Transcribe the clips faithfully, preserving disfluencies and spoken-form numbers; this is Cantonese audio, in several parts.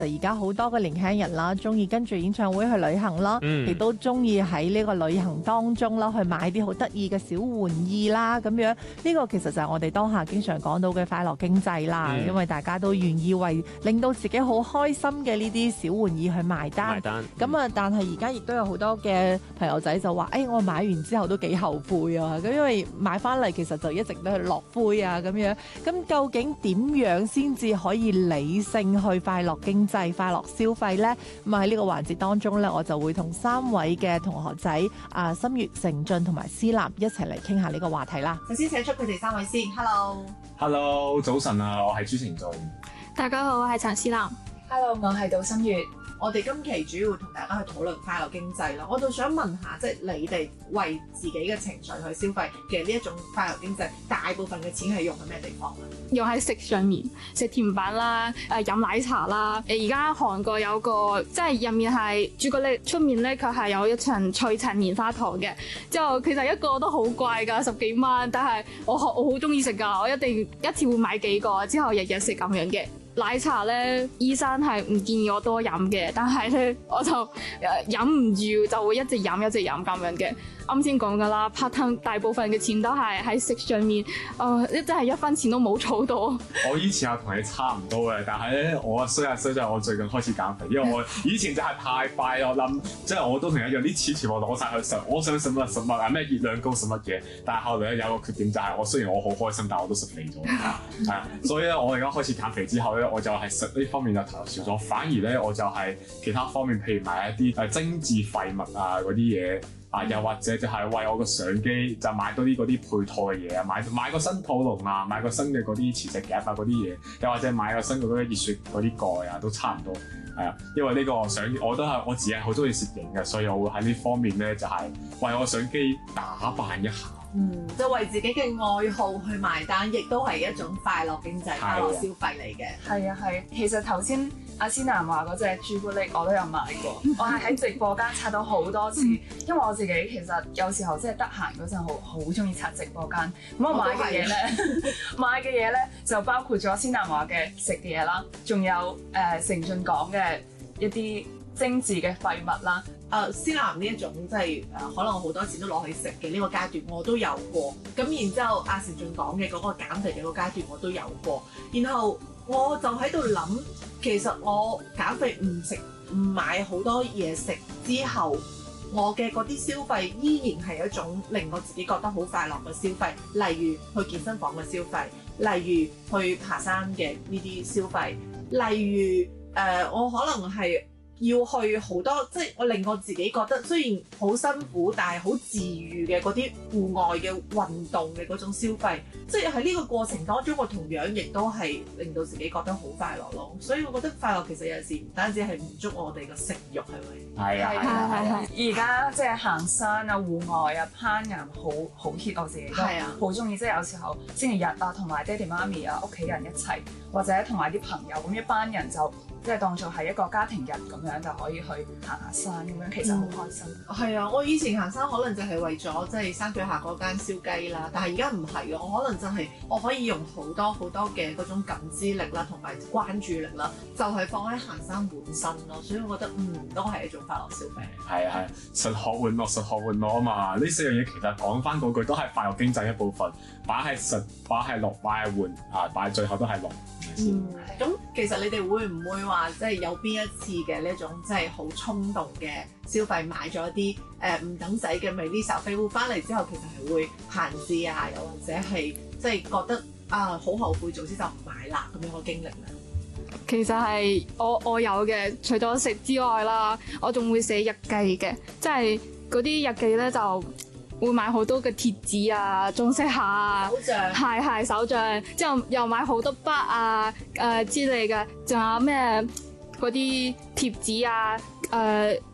而家好多嘅年輕人啦，中意跟住演唱會去旅行啦，亦都中意喺呢個旅行當中啦，去買啲好得意嘅小玩意啦，咁樣呢個其實就係我哋當下經常講到嘅快樂經濟啦，嗯、因為大家都願意為令到自己好開心嘅呢啲小玩意去埋單。 埋單。 咁啊、嗯，但係而家亦都有好多嘅朋友仔就話，誒、哎，我買完之後都幾後悔啊！咁因為買翻嚟其實就一直都係落灰啊，咁樣。咁究竟點樣先至可以理性去快樂經濟？快樂消費呢？咁喺呢個環節當中呢，我就會同三位嘅同學仔啊，心月、成俊同埋思南一齊嚟傾下呢個話題啦。首先請出佢哋三位先。 Hello，Hello， 早晨啊，我係朱成俊。 大家好，我係陳思南。 Hello， 我係杜心月。 我哋今期主要同大家去討論快樂經濟啦。我就想問下，即係你哋為自己嘅情緒去消費嘅呢一種快樂經濟，大部分嘅錢係用喺咩地方啊？ 用喺食上面，食甜品啦，誒、呃、飲奶茶啦。誒而家韓國有個即係入面係朱古力，出面咧佢係有一層脆層棉花糖嘅。之後其實一個都好貴㗎，十幾蚊。但係我我好中意食㗎，我一定一次會買幾個，之後日日食咁樣嘅。奶茶咧，醫生係唔建議我多飲嘅，但係咧我就誒忍唔住就會一直飲一直飲咁樣嘅。啱先講㗎啦 part time 大部分嘅錢都係喺食上面，誒真係一分錢都冇儲到。 我以前係同你差唔多嘅，但係咧我衰下衰就係我最近開始減肥，因為我以前就係太快，我諗即係我都同你一樣，啲錢全部攞晒去食，我想食乜食乜啊，咩熱量高食乜嘢。但係後來咧有個缺點就係我雖然我好開心，但係我都食肥咗，係啊，所以咧我而家開始減肥之後咧，我就係食呢方面就投入少咗，反而咧我就係其他方面，譬如買一啲誒精緻廢物啊嗰啲嘢。啊，又或者就係為我個相機就買多啲嗰啲配套嘅嘢啊，買買個新套籠啊，買個新嘅嗰啲磁石夾啊嗰啲嘢，又或者買個新嘅嗰啲熱雪嗰啲蓋啊，都差唔多係啊。因為呢個相機我都係我自己係好中意攝影嘅，所以我會喺呢方面咧就係為我相機打扮一下。 嗯，就為自己嘅愛好去埋單，亦都係一種快樂經濟、快樂消費嚟嘅。 係啊係，其實頭先阿思南話嗰隻朱古力我都有買過，我係喺直播間刷到好多次，因為我自己其實有時候即係得閒嗰陣好好中意刷直播間。咁我買嘅嘢咧，買嘅嘢咧就包括咗思南話嘅食嘅嘢啦，仲有誒、呃、成俊講嘅一啲精緻嘅廢物啦。 誒思南呢一種即係誒可能我好多錢都攞去食嘅呢個階段我都有過，咁然之後阿成俊講嘅嗰個減肥嘅個階段我都有過，然後我就喺度諗，其實我減肥唔食唔買好多嘢食之後，我嘅嗰啲消費依然係一種令我自己覺得好快樂嘅消費，例如去健身房嘅消費，例如去爬山嘅呢啲消費，例如誒、呃、我可能係要去好多，即係我令我自己覺得雖然好辛苦，但係好治癒嘅嗰啲戶外嘅運動嘅嗰種消費，即係喺呢個過程當中，我同樣亦都係令到自己覺得好快樂咯。所以我覺得快樂其實有陣時唔單止係滿足我哋嘅食慾，係咪？ 係啊係啊係啊！ 而家即係行山啊、戶外啊、攀岩好好 hit，我自己都好中意。即係有時候星期日啊，同埋爹哋媽咪啊、屋企人一齊，或者同埋啲朋友咁一班人就即係當做係一個家庭日咁樣，就可以去行下山咁樣，其實好開心。係、 嗯、啊，我以前行山可能就係為咗即係山腳下嗰間燒雞啦，但係而家唔係啊，我可能就係我可以用好多好多嘅嗰種感知力啦，同埋關注力啦，就係、是、放喺行山本身咯。所以我覺得嗯都係一種快樂消費。 係啊係啊，實學玩樂，實學玩樂啊嘛！呢四樣嘢其實講翻嗰句都係快樂經濟一部分，擺係實，擺係樂，擺係玩啊，擺最後都係樂。 嗯，咁其實你哋會唔會話即係有邊一次嘅呢種即係好衝動嘅消費，買咗一啲誒唔等使嘅美麗手飛會翻嚟之後，其實係會閒置啊，又或者係即係覺得啊好後悔，早知就唔買啦咁樣嘅經歷咧？ 其實係我我有嘅，除咗食之外啦，我仲會寫日記嘅，即係嗰啲日記咧就會買好多嘅貼紙啊、裝飾下啊、 手帳， 係係手帳，之後又買好多筆啊、誒、呃、之類嘅，仲有咩嗰啲貼紙啊、誒、呃、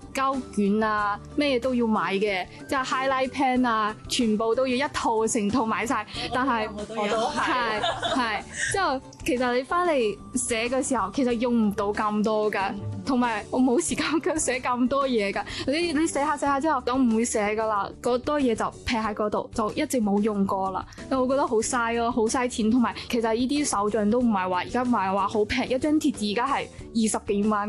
膠卷啊，咩都要買嘅，即係 highlight pen 啊，全部都要一套成套買晒。但係我都我都係係，之後其實你翻嚟寫嘅時候，其實用唔到咁多㗎，同埋我冇時間寫咁多嘢㗎。你你寫下寫下之後，我唔會寫㗎啦，嗰多嘢就劈喺嗰度，就一直冇用過啦。我覺得好嘥咯，好嘥錢，同埋其實呢啲手杖都唔係話而家唔係話好平，一張貼紙而家係二十幾蚊。